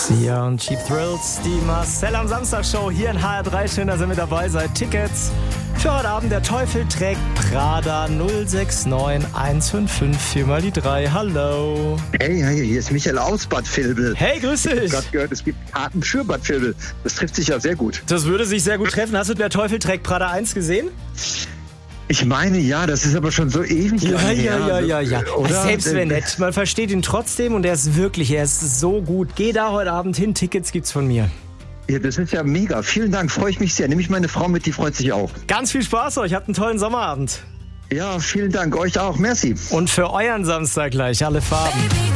Sia und Cheap Thrills, die Marcel am Samstag-Show hier in HR3. Schön, dass ihr mit dabei seid. Tickets für heute Abend. Der Teufel trägt Prada 069 155 4 mal die 3. Hallo. Hey, hier ist Michael aus Bad Vilbel. Hey, grüß dich. Ich habe gerade gehört, es gibt Karten für Bad Vilbel. Das trifft sich ja sehr gut. Das würde sich sehr gut treffen. Hast du Der Teufel trägt Prada 1 gesehen? Ich meine, ja, das ist aber schon so ewig lang her. Ja. Oder? Selbst wenn nicht, man versteht ihn trotzdem und er ist so gut. Geh da heute Abend hin, Tickets gibt's von mir. Ja, das ist ja mega. Vielen Dank, freue ich mich sehr. Nehme ich meine Frau mit, die freut sich auch. Ganz viel Spaß euch, habt einen tollen Sommerabend. Ja, vielen Dank, euch auch. Merci. Und für euren Samstag gleich alle Farben.